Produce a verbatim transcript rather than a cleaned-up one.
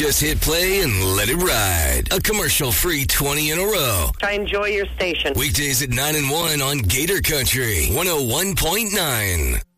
Just hit play and let it ride. A commercial-free twenty in a row. I enjoy your station. Weekdays at nine and one on Gator Country one oh one point nine.